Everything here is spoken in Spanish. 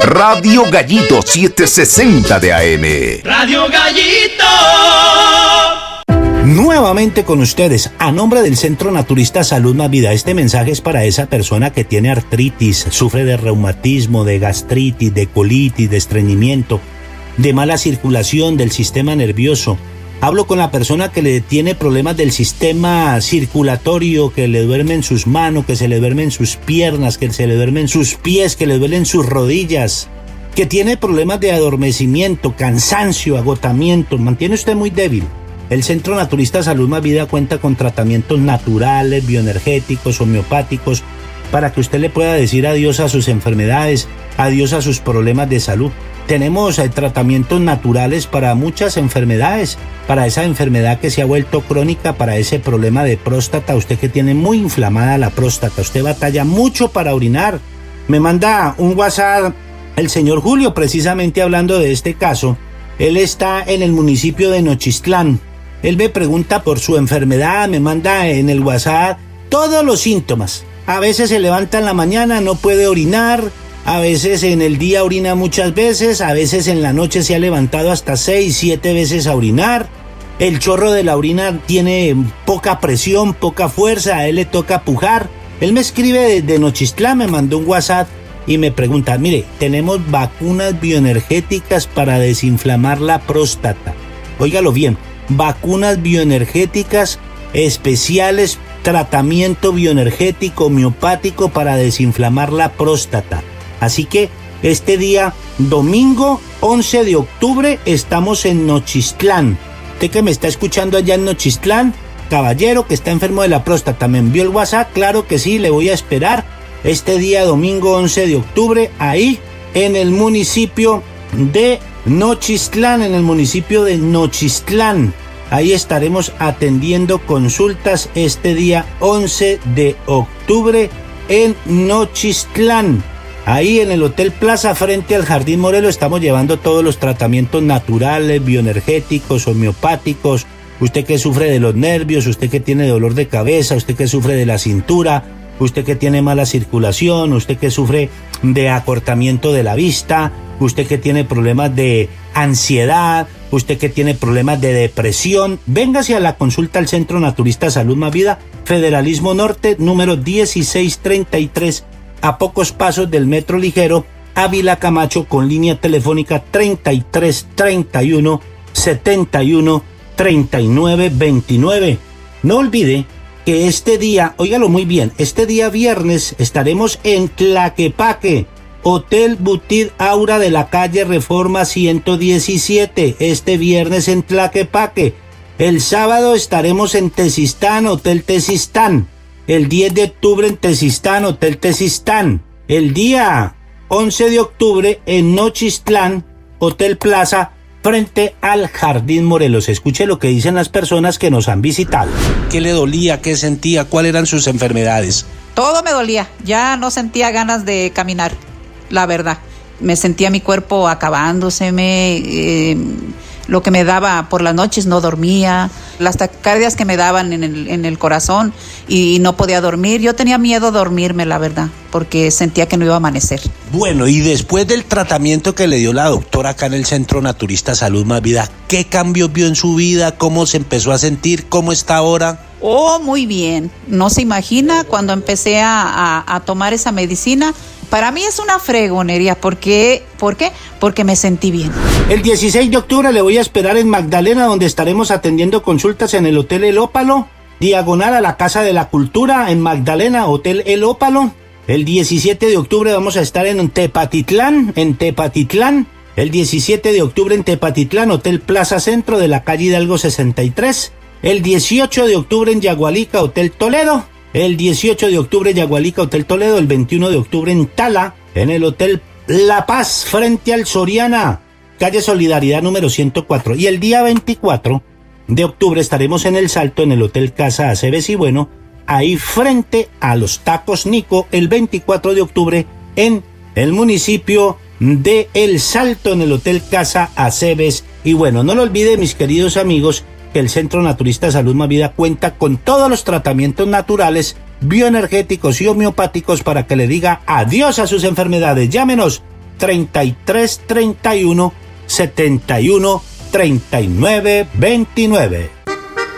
Radio Gallito 760 de AM. Radio Gallito. Nuevamente con ustedes, a nombre del Centro Naturista Salud Más Vida. Este mensaje es para esa persona que tiene artritis, sufre de reumatismo, de gastritis, de colitis, de estreñimiento, de mala circulación del sistema nervioso. Hablo con la persona que le tiene problemas del sistema circulatorio, que le duermen sus manos, que se le duermen sus piernas, que se le duermen sus pies, que le duelen sus rodillas, que tiene problemas de adormecimiento, cansancio, agotamiento, mantiene usted muy débil. El Centro Naturista Salud Más Vida cuenta con tratamientos naturales, bioenergéticos, homeopáticos, para que usted le pueda decir adiós a sus enfermedades, adiós a sus problemas de salud. Tenemos tratamientos naturales para muchas enfermedades, para esa enfermedad que se ha vuelto crónica, para ese problema de próstata, usted que tiene muy inflamada la próstata, usted batalla mucho para orinar. Me manda un WhatsApp el señor Julio, precisamente hablando de este caso. Él está en el municipio de Nochistlán. Él me pregunta por su enfermedad, me manda en el WhatsApp todos los síntomas. A veces se levanta en la mañana, no puede orinar, a veces en el día orina muchas veces, a veces en la noche se ha levantado hasta 6, 7 veces a orinar. El chorro de la orina tiene poca presión, poca fuerza, a él le toca pujar. Él me escribe desde Nochistlán, me mandó un WhatsApp y me pregunta, mire, tenemos vacunas bioenergéticas para desinflamar la próstata. Óigalo bien, vacunas bioenergéticas especiales, tratamiento bioenergético homeopático para desinflamar la próstata. Así que este día, domingo 11 de octubre, estamos en Nochistlán. Usted que me está escuchando allá en Nochistlán, caballero que está enfermo de la próstata, me envió el WhatsApp, claro que sí, le voy a esperar. Este día, domingo 11 de octubre, ahí en el municipio de Nochistlán, Ahí estaremos atendiendo consultas este día 11 de octubre en Nochistlán. Ahí en el Hotel Plaza, frente al Jardín Morelos, estamos llevando todos los tratamientos naturales, bioenergéticos, homeopáticos. Usted que sufre de los nervios, usted que tiene dolor de cabeza, usted que sufre de la cintura, usted que tiene mala circulación, usted que sufre de acortamiento de la vista, usted que tiene problemas de ansiedad, usted que tiene problemas de depresión, véngase a la consulta al Centro Naturista Salud Más Vida, Federalismo Norte, número 1633, a pocos pasos del Metro Ligero, Ávila Camacho, con línea telefónica 33 31 71 39 29. No olvide que este día, óigalo muy bien, este día viernes estaremos en Tlaquepaque, Hotel Boutique Aura de la calle Reforma 117, este viernes en Tlaquepaque. El sábado estaremos en Tezistán, Hotel Tezistán. El 10 de octubre en Tezistán, Hotel Tezistán. El día 11 de octubre en Nochistlán, Hotel Plaza, frente al Jardín Morelos. Escuche lo que dicen las personas que nos han visitado. ¿Qué le dolía? ¿Qué sentía? ¿Cuáles eran sus enfermedades? Todo me dolía. Ya no sentía ganas de caminar, la verdad. Me sentía mi cuerpo acabándoseme, lo que me daba por las noches no dormía, las taquicardias que me daban en el corazón y no podía dormir. Yo tenía miedo a dormirme, la verdad, porque sentía que no iba a amanecer. Bueno, y después del tratamiento que le dio la doctora acá en el Centro Naturista Salud Más Vida, ¿qué cambios vio en su vida? ¿Cómo se empezó a sentir? ¿Cómo está ahora? Oh, muy bien. No se imagina cuando empecé a tomar esa medicina. Para mí es una fregonería. ¿Por qué? Porque me sentí bien. El 16 de octubre le voy a esperar en Magdalena, donde estaremos atendiendo consultas en el Hotel El Ópalo, diagonal a la Casa de la Cultura, en Magdalena, Hotel El Ópalo. El 17 de octubre vamos a estar en Tepatitlán. El 17 de octubre en Tepatitlán, Hotel Plaza Centro de la calle Hidalgo 63. El 18 de octubre en Yagualica, Hotel Toledo. El 18 de octubre Yagualica, Hotel Toledo. El 21 de octubre en Tala, en el Hotel La Paz, frente al Soriana, calle Solidaridad número 104. Y el día 24 de octubre estaremos en El Salto, en el Hotel Casa Aceves y Bueno, ahí frente a los Tacos Nico, el 24 de octubre en el municipio de El Salto, en el Hotel Casa Aceves y Bueno. No lo olvide, mis queridos amigos, que el Centro Naturista Salud Más Vida cuenta con todos los tratamientos naturales, bioenergéticos y homeopáticos para que le diga adiós a sus enfermedades. Llámenos 3331 71 39 29.